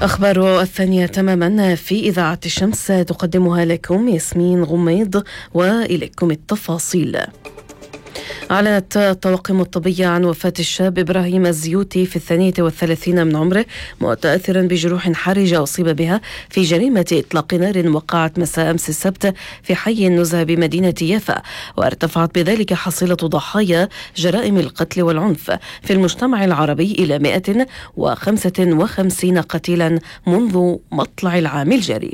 أخبار الثانية تماما في إذاعة الشمس تقدمها لكم ياسمين غميض، وإليكم التفاصيل. أعلنت الطواقم الطبية عن وفاة الشاب إبراهيم الزيوتي في 32 من عمره، متأثرا بجروح حرجة أصيب بها في جريمة إطلاق نار وقعت مساء أمس السبت في حي النزهة بمدينة يافا، وارتفعت بذلك حصيلة ضحايا جرائم القتل والعنف في المجتمع العربي إلى 155 قتيلا منذ مطلع العام الجاري.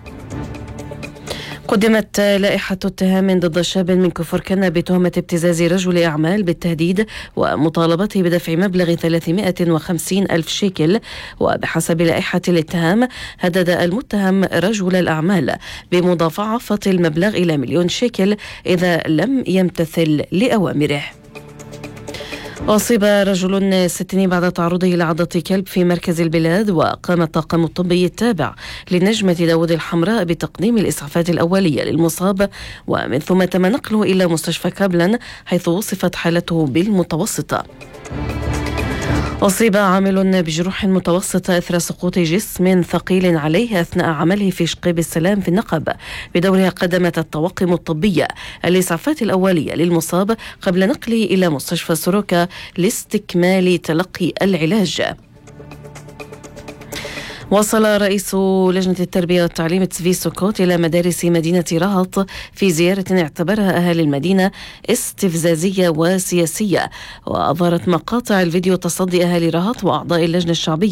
قدمت لائحة اتهام ضد شاب من كفر كنا بتهمة ابتزاز رجل أعمال بالتهديد ومطالبته بدفع مبلغ 350 ألف شيكل. وبحسب لائحة الاتهام هدد المتهم رجل الأعمال بمضاعفة المبلغ إلى 1,000,000 شيكل إذا لم يمتثل لأوامره. أصيب رجل 60 بعد تعرضه لعضة كلب في مركز البلاد، وقام الطاقم الطبي التابع لنجمة داود الحمراء بتقديم الإسعافات الأولية للمصاب، ومن ثم تم نقله إلى مستشفى كابلن حيث وصفت حالته بالمتوسطة. أصيب عامل بجروح متوسطة إثر سقوط جسم ثقيل عليه أثناء عمله في شقيب السلام في النقب. بدورها قدمت الطواقم الطبية الإسعافات الأولية للمصاب قبل نقله إلى مستشفى سروكا لاستكمال تلقي العلاج. وصل رئيس لجنة التربية والتعليم تسفي سوكوت إلى مدارس مدينة رهط في زيارة اعتبرها أهالي المدينة استفزازية وسياسية، وأظهرت مقاطع الفيديو تصدي أهالي رهط وأعضاء اللجنة الشعبية